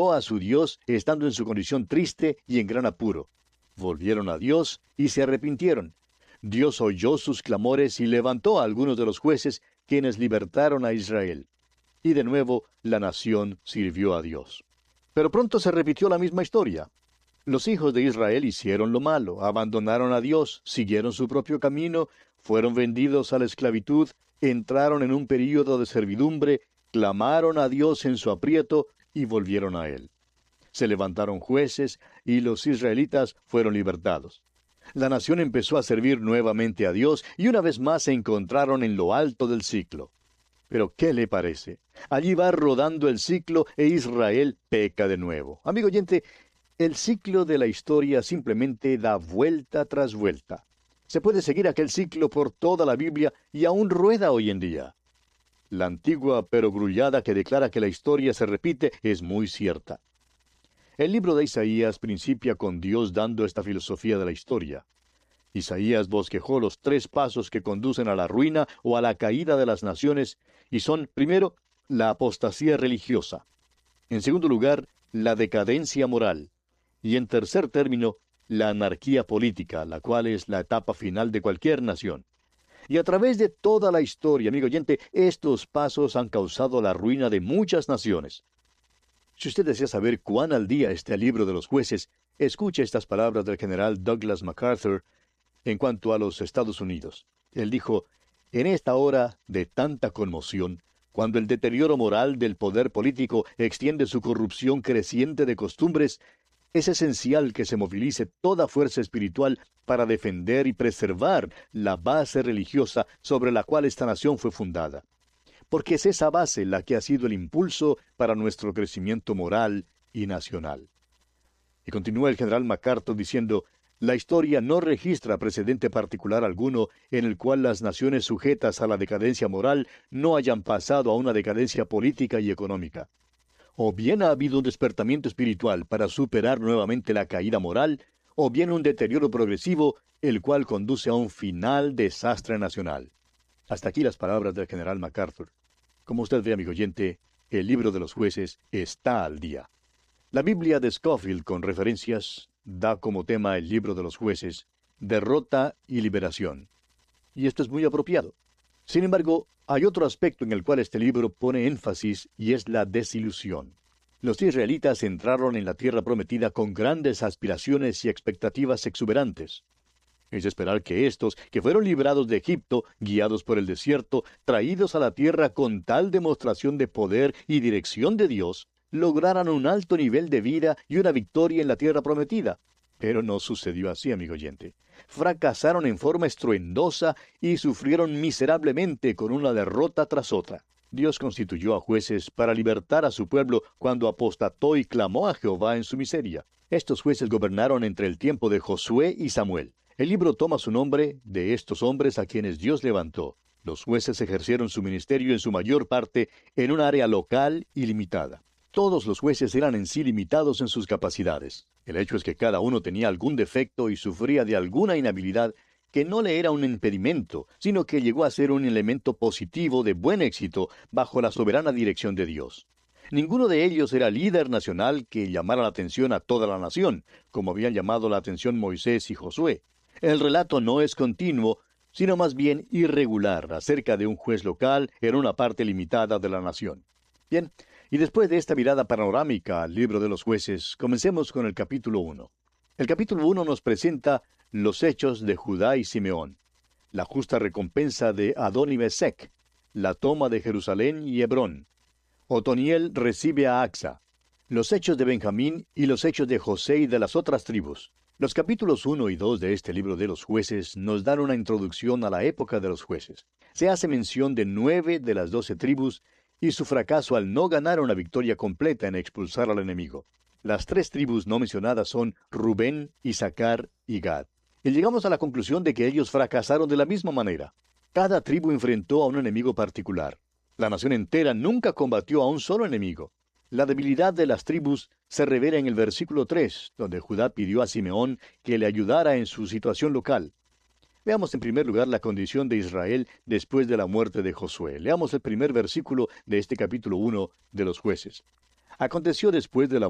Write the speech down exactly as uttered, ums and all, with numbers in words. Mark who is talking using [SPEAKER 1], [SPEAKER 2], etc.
[SPEAKER 1] invocó a su Dios estando en su condición triste y en gran apuro. Volvieron a Dios y se arrepintieron. Dios oyó sus clamores y levantó a algunos de los jueces, quienes libertaron a Israel. Y de nuevo la nación sirvió a Dios. Pero pronto se repitió la misma historia. Los hijos de Israel hicieron lo malo, abandonaron a Dios, siguieron su propio camino, fueron vendidos a la esclavitud, entraron en un período de servidumbre, clamaron a Dios en su aprieto y volvieron a Él. Se levantaron jueces y los israelitas fueron libertados. La nación empezó a servir nuevamente a Dios y una vez más se encontraron en lo alto del ciclo. Pero ¿qué le parece? Allí va rodando el ciclo e Israel peca de nuevo. Amigo oyente, el ciclo de la historia simplemente da vuelta tras vuelta. Se puede seguir aquel ciclo por toda la Biblia y aún rueda hoy en día. La antigua perogrullada que declara que la historia se repite es muy cierta. El libro de Isaías principia con Dios dando esta filosofía de la historia. Isaías bosquejó los tres pasos que conducen a la ruina o a la caída de las naciones, y son, primero, la apostasía religiosa. En segundo lugar, la decadencia moral. Y en tercer término, la anarquía política, la cual es la etapa final de cualquier nación. Y a través de toda la historia, amigo oyente, estos pasos han causado la ruina de muchas naciones. Si usted desea saber cuán al día está el libro de los jueces, escuche estas palabras del general Douglas MacArthur en cuanto a los Estados Unidos. Él dijo: en esta hora de tanta conmoción, cuando el deterioro moral del poder político extiende su corrupción creciente de costumbres, es esencial que se movilice toda fuerza espiritual para defender y preservar la base religiosa sobre la cual esta nación fue fundada. Porque es esa base la que ha sido el impulso para nuestro crecimiento moral y nacional. Y continúa el general MacArthur diciendo: la historia no registra precedente particular alguno en el cual las naciones sujetas a la decadencia moral no hayan pasado a una decadencia política y económica. O bien ha habido un despertamiento espiritual para superar nuevamente la caída moral, o bien un deterioro progresivo, el cual conduce a un final desastre nacional. Hasta aquí las palabras del general MacArthur. Como usted ve, amigo oyente, el libro de los jueces está al día. La Biblia de Scofield, con referencias, da como tema el libro de los jueces, derrota y liberación. Y esto es muy apropiado. Sin embargo, hay otro aspecto en el cual este libro pone énfasis y es la desilusión. Los israelitas entraron en la tierra prometida con grandes aspiraciones y expectativas exuberantes. Es de esperar que estos, que fueron librados de Egipto, guiados por el desierto, traídos a la tierra con tal demostración de poder y dirección de Dios, lograran un alto nivel de vida y una victoria en la tierra prometida. Pero no sucedió así, amigo oyente. Fracasaron en forma estruendosa y sufrieron miserablemente con una derrota tras otra. Dios constituyó a jueces para libertar a su pueblo cuando apostató y clamó a Jehová en su miseria. Estos jueces gobernaron entre el tiempo de Josué y Samuel. El libro toma su nombre de estos hombres a quienes Dios levantó. Los jueces ejercieron su ministerio en su mayor parte en un área local y limitada. Todos los jueces eran en sí limitados en sus capacidades. El hecho es que cada uno tenía algún defecto y sufría de alguna inhabilidad que no le era un impedimento, sino que llegó a ser un elemento positivo de buen éxito bajo la soberana dirección de Dios. Ninguno de ellos era líder nacional que llamara la atención a toda la nación, como habían llamado la atención Moisés y Josué. El relato no es continuo, sino más bien irregular acerca de un juez local en una parte limitada de la nación. Bien, y después de esta mirada panorámica al libro de los jueces, comencemos con el capítulo uno. El capítulo uno nos presenta los hechos de Judá y Simeón, la justa recompensa de Adoni-Besec, la toma de Jerusalén y Hebrón. Otoniel recibe a Axa, los hechos de Benjamín y los hechos de José y de las otras tribus. Los capítulos uno y dos de este libro de los jueces nos dan una introducción a la época de los jueces. Se hace mención de nueve de las doce tribus y su fracaso al no ganar una victoria completa en expulsar al enemigo. Las tres tribus no mencionadas son Rubén, Isaacar y Gad. Y llegamos a la conclusión de que ellos fracasaron de la misma manera. Cada tribu enfrentó a un enemigo particular. La nación entera nunca combatió a un solo enemigo. La debilidad de las tribus se revela en el versículo tres, donde Judá pidió a Simeón que le ayudara en su situación local. Veamos en primer lugar la condición de Israel después de la muerte de Josué. Leamos el primer versículo de este capítulo uno de los jueces. Aconteció después de la